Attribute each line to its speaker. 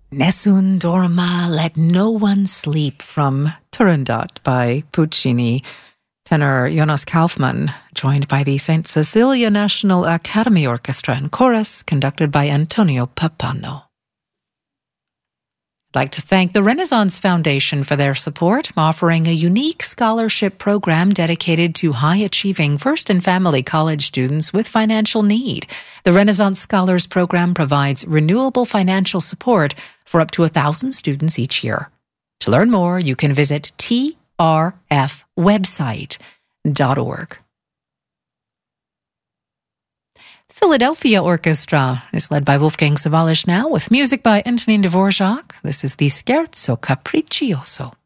Speaker 1: Nessun dorma, let no one sleep from Turandot by Puccini. Tenor Jonas Kaufmann, joined by the St. Cecilia National Academy Orchestra and Chorus, conducted by Antonio Pappano. I'd like to thank the Renaissance Foundation for their support, offering a unique scholarship program dedicated to high-achieving first and family college students with financial need. The Renaissance Scholars Program provides renewable financial support for up to 1,000 students each year. To learn more, you can visit trfwebsite.org. Philadelphia Orchestra is led by Wolfgang Sawallisch now, with music by Antonin Dvorak. This is the Scherzo Capriccioso.